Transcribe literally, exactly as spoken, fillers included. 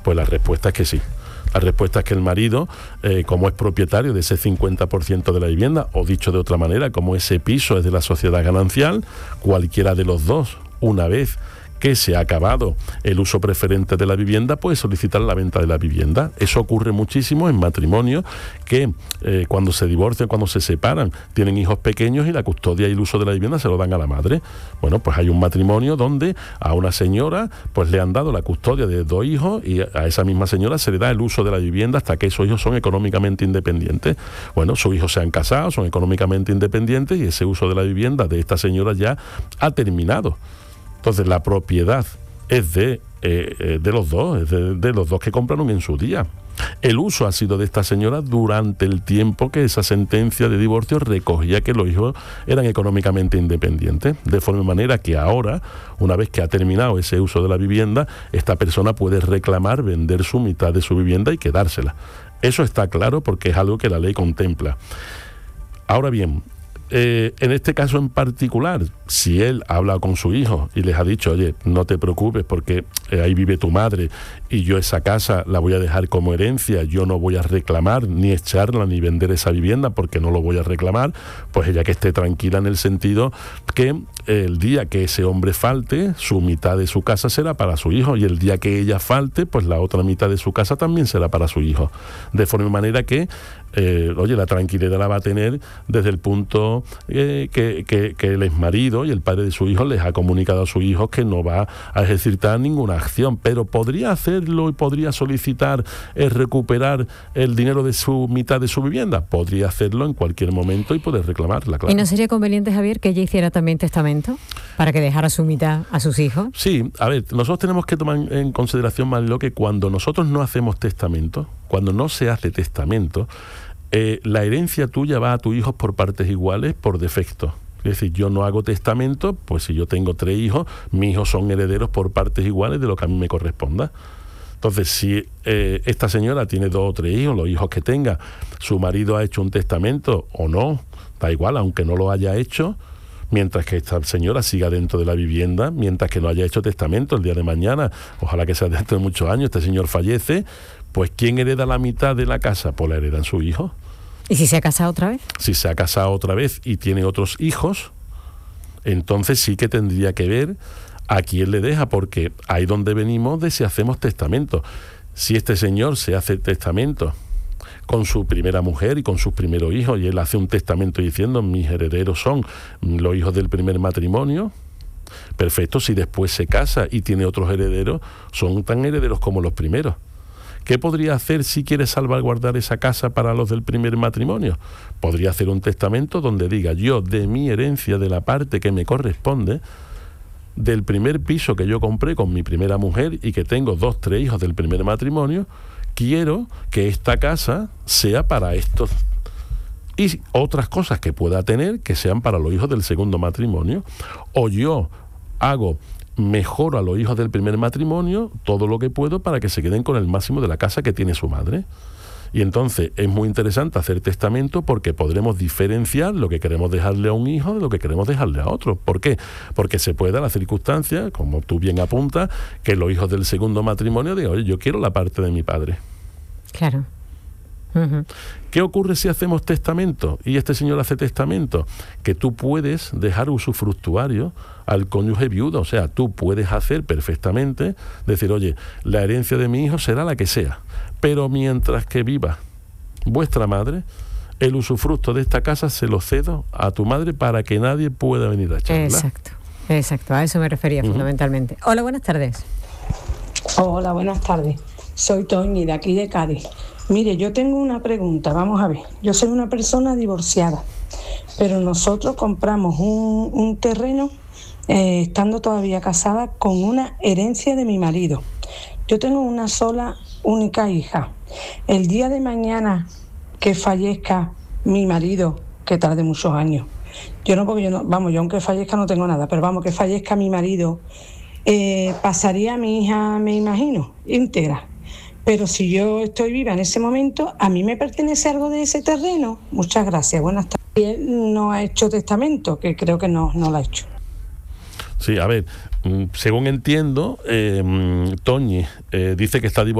Pues la respuesta es que sí. La respuesta es que el marido, eh, como es propietario de ese cincuenta por ciento de la vivienda, o dicho de otra manera, como ese piso es de la sociedad ganancial, cualquiera de los dos, una vez que se ha acabado el uso preferente de la vivienda, puede solicitar la venta de la vivienda. Eso ocurre muchísimo en matrimonios que eh, cuando se divorcian, cuando se separan, tienen hijos pequeños y la custodia y el uso de la vivienda se lo dan a la madre. Bueno, pues hay un matrimonio donde a una señora pues le han dado la custodia de dos hijos y a esa misma señora se le da el uso de la vivienda hasta que esos hijos son económicamente independientes. Bueno, sus hijos se han casado, son económicamente independientes y ese uso de la vivienda de esta señora ya ha terminado. Entonces la propiedad es de, eh, de los dos, es de, de los dos que compraron en su día. El uso ha sido de esta señora durante el tiempo que esa sentencia de divorcio recogía que los hijos eran económicamente independientes, de forma manera que ahora, una vez que ha terminado ese uso de la vivienda, esta persona puede reclamar vender su mitad de su vivienda y quedársela. Eso está claro porque es algo que la ley contempla. Ahora bien, Eh, en este caso en particular, si él ha hablado con su hijo y les ha dicho, oye, no te preocupes porque eh, ahí vive tu madre y yo esa casa la voy a dejar como herencia, yo no voy a reclamar ni echarla ni vender esa vivienda porque no lo voy a reclamar, pues ella que esté tranquila en el sentido que eh, el día que ese hombre falte, su mitad de su casa será para su hijo y el día que ella falte, pues la otra mitad de su casa también será para su hijo. De forma manera que Eh, oye, la tranquilidad la va a tener desde el punto eh, que, que, que el exmarido y el padre de su hijo les ha comunicado a su hijo que no va a ejercitar ninguna acción, pero podría hacerlo y podría solicitar eh, recuperar el dinero de su mitad de su vivienda, podría hacerlo en cualquier momento y poder reclamarla, claro. ¿Y no sería conveniente, Javier, que ella hiciera también testamento para que dejara su mitad a sus hijos? Sí, a ver, nosotros tenemos que tomar en consideración, Mariló, que cuando nosotros no hacemos testamento, cuando no se hace testamento, eh, la herencia tuya va a tus hijos por partes iguales por defecto. Es decir, yo no hago testamento, pues si yo tengo tres hijos, mis hijos son herederos por partes iguales de lo que a mí me corresponda. Entonces, si eh, esta señora tiene dos o tres hijos, los hijos que tenga, su marido ha hecho un testamento o no, da igual, aunque no lo haya hecho, mientras que esta señora siga dentro de la vivienda, mientras que no haya hecho testamento el día de mañana, ojalá que sea dentro de muchos años, este señor fallece, pues ¿quién hereda la mitad de la casa? Pues la heredan sus hijos. ¿Y si se ha casado otra vez? Si se ha casado otra vez y tiene otros hijos, entonces sí que tendría que ver a quién le deja, porque ahí donde venimos de si hacemos testamento. Si este señor se hace testamento con su primera mujer y con sus primeros hijos, y él hace un testamento diciendo mis herederos son los hijos del primer matrimonio, perfecto. Si después se casa y tiene otros herederos, son tan herederos como los primeros. ¿Qué podría hacer si quiere salvaguardar esa casa para los del primer matrimonio? Podría hacer un testamento donde diga, yo de mi herencia, de la parte que me corresponde, del primer piso que yo compré con mi primera mujer y que tengo dos, tres hijos del primer matrimonio, quiero que esta casa sea para estos y otras cosas que pueda tener que sean para los hijos del segundo matrimonio, o yo hago mejor a los hijos del primer matrimonio todo lo que puedo para que se queden con el máximo de la casa que tiene su madre. Y entonces es muy interesante hacer testamento porque podremos diferenciar lo que queremos dejarle a un hijo de lo que queremos dejarle a otro. ¿Por qué? Porque se puede dar la circunstancia, como tú bien apuntas, que los hijos del segundo matrimonio digan, oye, yo quiero la parte de mi padre. Claro. Uh-huh. ¿Qué ocurre si hacemos testamento y este señor hace testamento? Que tú puedes dejar usufructuario al cónyuge viudo, o sea, tú puedes hacer perfectamente, decir, oye, la herencia de mi hijo será la que sea, pero mientras que viva vuestra madre, el usufructo de esta casa se lo cedo a tu madre para que nadie pueda venir a echarla. Exacto, exacto, a eso me refería uh-huh. fundamentalmente. Hola, buenas tardes. Hola, buenas tardes. Soy Toñi, de aquí de Cádiz. Mire, yo tengo una pregunta, vamos a ver. Yo soy una persona divorciada, pero nosotros compramos un, un terreno eh, estando todavía casada con una herencia de mi marido. Yo tengo una sola, única hija. El día de mañana que fallezca mi marido, que tarde muchos años, yo no, porque yo no, vamos, yo aunque fallezca no tengo nada, pero vamos, que fallezca mi marido, eh, pasaría a mi hija, me imagino, íntegra. Pero si yo estoy viva en ese momento, ¿a mí me pertenece algo de ese terreno? Muchas gracias, buenas tardes. Y él no ha hecho testamento, que creo que no, no lo ha hecho. Sí, a ver, según entiendo, eh, Toñi eh, dice que está divorciada.